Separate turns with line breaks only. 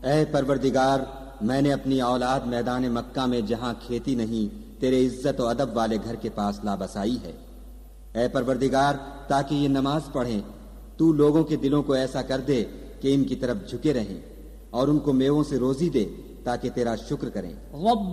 ऐ परवरदिगार, मैंने अपनी औलाद मैदान मक्का में जहां खेती नहीं तेरे इज्जत और अदब वाले घर के पास ला बसाई है। ऐ परवरदिगार, ताकि ये नमाज पढ़ें, तू लोगों के दिलों को ऐसा कर दे कि इनकी तरफ झुके रहें और उनको मेवों से रोजी दे ताकि तेरा शुक्र करें।